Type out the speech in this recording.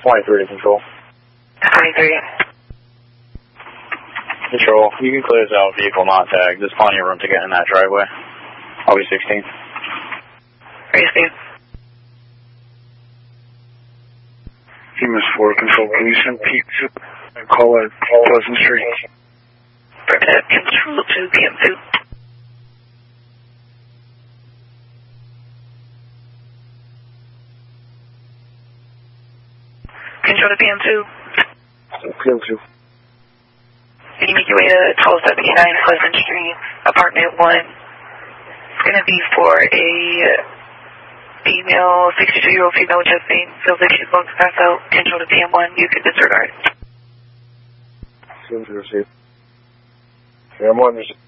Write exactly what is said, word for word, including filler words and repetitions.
twenty-three to control. twenty-three. Control, you can clear this out, vehicle not tagged. There's plenty of room to get in that driveway. I'll be sixteen. sixteen. P M S four control, can you send Pete to call at Pleasant Street? Affirmative, control to P M two. Control to P M two. P M two. Can you make your way to twelve seventy-nine Pleasant Street, apartment one? It's going to be for a female, sixty-two-year-old female with chest pain. Feels like she's going to pass out. Control to P M one. You can disregard. P M two received. P M one received.